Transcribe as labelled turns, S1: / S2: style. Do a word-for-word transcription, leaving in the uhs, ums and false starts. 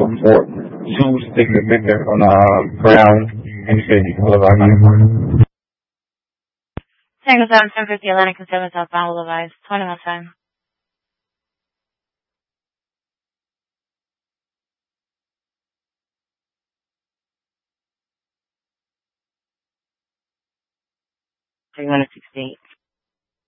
S1: um, or two sticking the finger on the uh, ground and you said you can pull up again.
S2: Tango seven ten fifty Atlantic and seven southbound will advise. twenty one time. three hundred sixty-eight.